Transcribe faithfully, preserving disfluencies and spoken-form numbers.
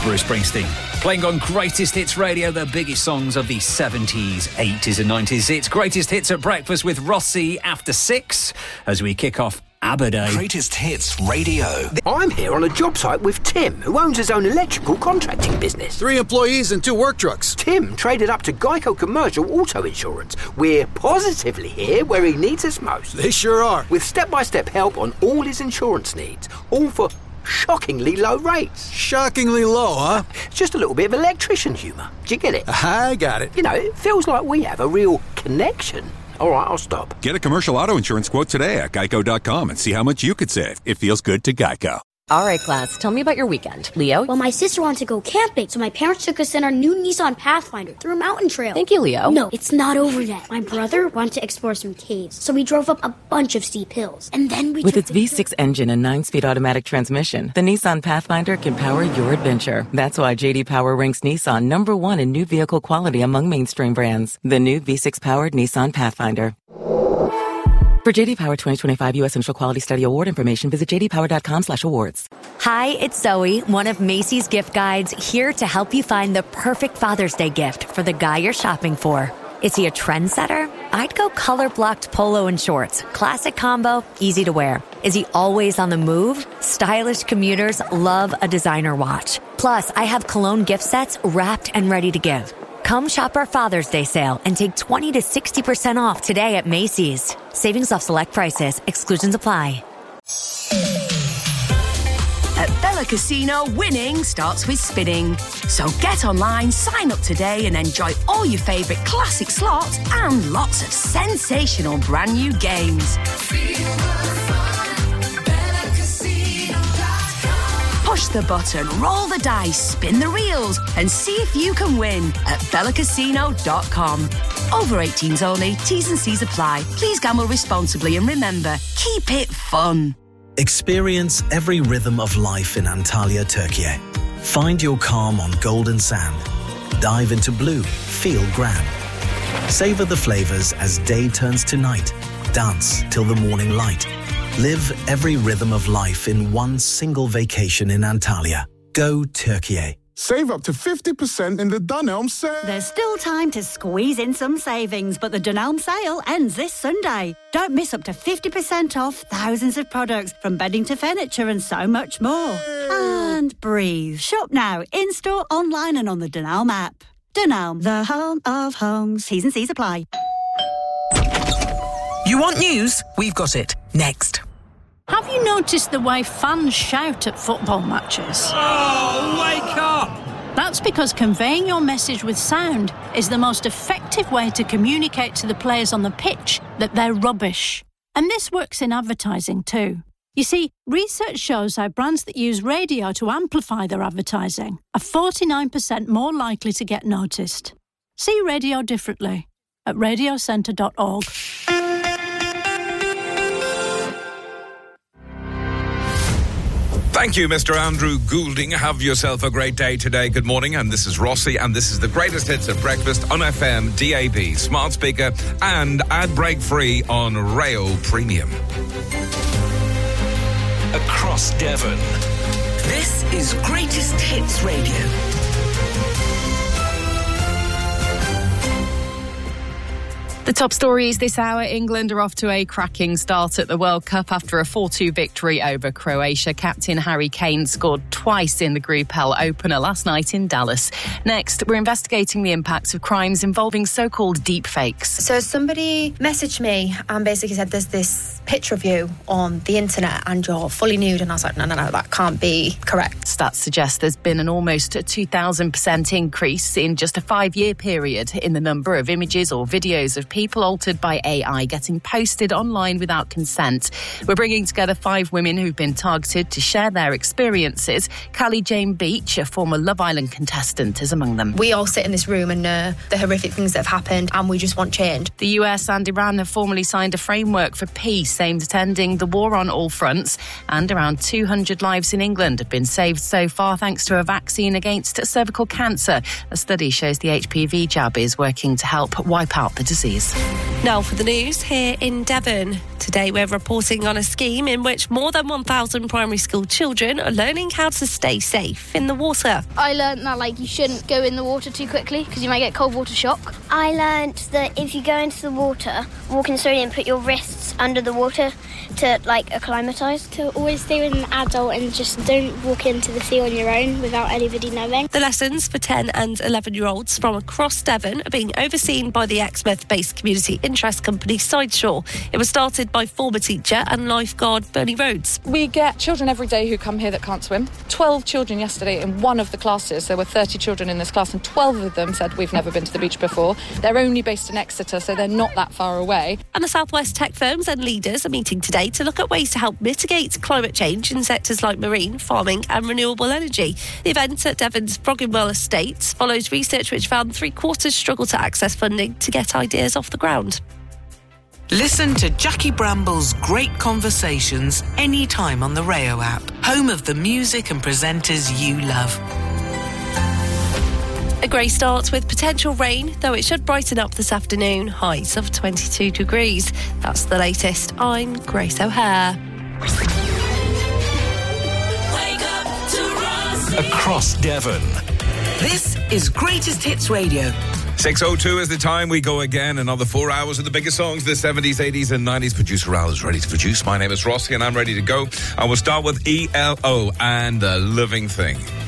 Bruce Springsteen. Playing on Greatest Hits Radio, the biggest songs of the seventies, eighties and nineties. It's Greatest Hits at Breakfast with Rossi after six as we kick off ABBA Day. Greatest Hits Radio. I'm here on a job site with Tim, who owns his own electrical contracting business. Three employees and two work trucks. Tim traded up to Geico Commercial Auto Insurance. We're positively here where he needs us most. They sure are. With step-by-step help on all his insurance needs, all for shockingly low rates. Shockingly low, huh? It's just a little bit of electrician humour. Do you get it? I got it. You know, it feels like we have a real connection. All right, I'll stop. Get a commercial auto insurance quote today at geico dot com and see how much you could save. It feels good to Geico. All right, class, tell me about your weekend. Leo? Well, my sister wanted to go camping, so my parents took us in our new Nissan Pathfinder through a mountain trail. Thank you, Leo. No, it's not over yet. My brother wanted to explore some caves, so we drove up a bunch of steep hills. And then we With its V six engine and nine-speed automatic transmission, the Nissan Pathfinder can power your adventure. That's why J D Power ranks Nissan number one in new vehicle quality among mainstream brands. The new V six-powered Nissan Pathfinder. For J D Power twenty twenty-five U S Initial Quality Study Award information, visit j d power dot com slash awards. Hi, it's Zoe, one of Macy's gift guides, here to help you find the perfect Father's Day gift for the guy you're shopping for. Is he a trendsetter? I'd go color-blocked polo and shorts. Classic combo, easy to wear. Is he always on the move? Stylish commuters love a designer watch. Plus, I have cologne gift sets wrapped and ready to give. Come shop our Father's Day sale and take twenty to sixty percent off today at Macy's. Savings off select prices. Exclusions apply. At Bella Casino, winning starts with spinning. So get online, sign up today and enjoy all your favourite classic slots and lots of sensational brand new games. Push the button, roll the dice, spin the reels and see if you can win at bella casino dot com. Over eighteens only, T's and C's apply. Please gamble responsibly and remember, keep it fun. Experience every rhythm of life in Antalya, Turkey. Find your calm on golden sand. Dive into blue, feel grand. Savor the flavors as day turns to night. Dance till the morning light. Live every rhythm of life in one single vacation in Antalya. Go Turkey. Save up to fifty percent in the Dunelm sale. There's still time to squeeze in some savings, but the Dunelm sale ends this Sunday. Don't miss up to fifty percent off thousands of products, from bedding to furniture and so much more. And breathe. Shop now, in-store, online and on the Dunelm app. Dunelm, the home of homes. T's and C's apply. You want news? We've got it. Next. Have you noticed the way fans shout at football matches? Oh, wake up! That's because conveying your message with sound is the most effective way to communicate to the players on the pitch that they're rubbish. And this works in advertising too. You see, research shows how brands that use radio to amplify their advertising are forty-nine percent more likely to get noticed. See radio differently at radio centre dot org. Thank you, Mister Andrew Goulding. Have yourself a great day today. Good morning, and this is Rossi, and this is the greatest hits at breakfast on F M, D A B, smart speaker, and ad break free on Rail Premium. Across Devon. This is Greatest Hits Radio. The top stories this hour: England are off to a cracking start at the World Cup after a four two victory over Croatia. Captain Harry Kane scored twice in the Group L opener last night in Dallas. Next, we're investigating the impacts of crimes involving so-called deepfakes. So somebody messaged me and basically said there's this picture of you on the internet and you're fully nude, and I was like, no, no, no, that can't be correct. Stats suggest there's been an almost two thousand percent increase in just a five-year period in the number of images or videos of people altered by A I getting posted online without consent. We're bringing together five women who've been targeted to share their experiences. Callie Jane Beach, a former Love Island contestant, is among them. We all sit in this room and know the horrific things that have happened, and we just want change. The U S and Iran have formally signed a framework for peace Police aimed at ending the war on all fronts, and around two hundred lives in England have been saved so far thanks to a vaccine against cervical cancer. A study shows the H P V jab is working to help wipe out the disease. Now for the news here in Devon. Today we're reporting on a scheme in which more than one thousand primary school children are learning how to stay safe in the water. I learnt that like you shouldn't go in the water too quickly because you might get cold water shock. I learnt that if you go into the water, walking slowly and put your wrists under the water to like acclimatise. To always stay with an adult and just don't walk into the sea on your own without anybody knowing. The lessons for ten and eleven year olds from across Devon are being overseen by the Exmouth-based community interest company Sideshore. It was started by former teacher and lifeguard Bernie Rhodes. We get children every day who come here that can't swim. twelve children yesterday in one of the classes. There were thirty children in this class and twelve of them said we've never been to the beach before. They're only based in Exeter, so they're not that far away. And the South West tech firms and leaders are meeting today to look at ways to help mitigate climate change in sectors like marine, farming and renewable energy. The event at Devon's Brogginwell Estates follows research which found three quarters struggle to access funding to get ideas off the ground. Listen to Jackie Bramble's Great Conversations anytime on the Rayo app, home of the music and presenters you love. A grey start with potential rain, though it should brighten up this afternoon. Highs of twenty-two degrees. That's the latest. I'm Grace O'Hare. Across Devon. This is Greatest Hits Radio. six oh two is the time. We go again. Another four hours of the biggest songs of the seventies, eighties and nineties. Producer Al is ready to produce. My name is Rossi and I'm ready to go. I will start with E L O and The Living Thing.